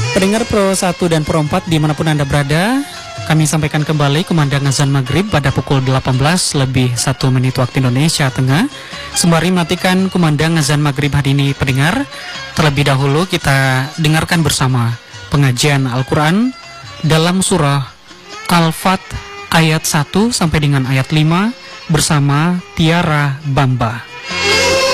Pendengar Pro 1 dan Pro 4 dimanapun Anda berada, kami sampaikan kembali kumandang azan maghrib pada pukul 18 lebih 1 menit waktu Indonesia Tengah. Sembari matikan kumandang azan maghrib hari ini pendengar, terlebih dahulu kita dengarkan bersama pengajian Al-Quran dalam surah Al-Fat ayat 1 sampai dengan ayat 5 bersama Tiara Bamba.